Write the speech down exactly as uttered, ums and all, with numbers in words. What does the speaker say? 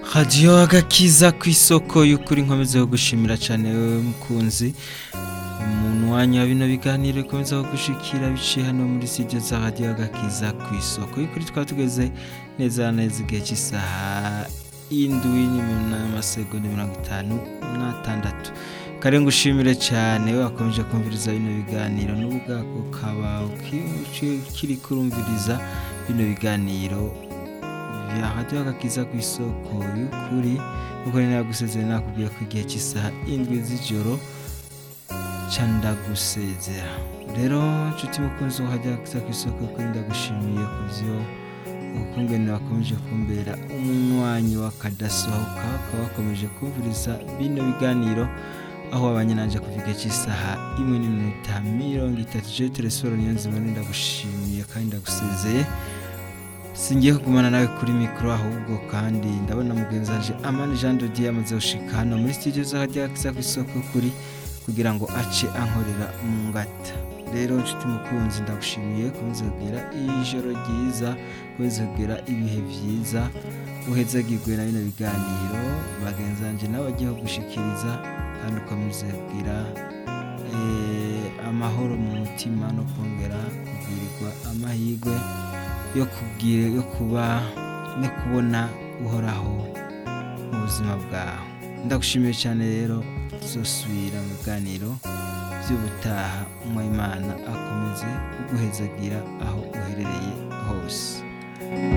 radiyo agakiza ku isoko y'ukuri nkomeza gushimira cyane wewe mukunzi umuntu wanya bino biganiro bikomeza gushikira biciye hano muri studio za radiyo agakiza ku isoko y'ukuri twaba tugeze neza neza igihe cy'isaha indwi n'amasegonda mirongo itanu n'atandatu kare ngushimire cyane wakomeje kumviriza bino biganiro n'ubwako kaba ukiri kurumviriza bino biganiro ya radiyo agakiza ku isoko y'ukuri kuko ninagusezera nakubwiye ko igihe cy'isaha indwi z'ijoro canda gusezera rero nshuti mukunzi wa radiyo agakiza ku isoko y'ukuri ndagushimiye kuvyo ukungene wakomeje kumbera umunywanyi wakadasohoka ukaba wakomeje kumviriza bino biganiro aho wabanye nanje kuva igihe cy'isaha imwe n'iminota mirongo itatu je telesoro niyo nzima ndagushimiye kandi ndagusezeye singiye kugumana nawe kuri mikro ahubwo kandi ndabona mugenzi wanje Amani Jean de Dieu amaze gushika hano muri studio za radiyo agakiza ku isoko kuri kugira ngo ace ankorera mu ngata rero nshuti mukunzi ndagushimiye kubizogira ijoro ryiza kubizogira ibihe vyiza uhezagirwe na bino biganiro bagenzi banje n'abagiye gushikiriza kandi ukomeze kugira eh amahoro mu mutima no kongera kugirirwa amahirwe yo kugira yo kuba no kubona uhoraho mu buzima bwawe ndagushimiye cyane rero tuzosubira mu biganiro by'ubutaha umwimana akomeze kuguhezagira aho uherereye hose.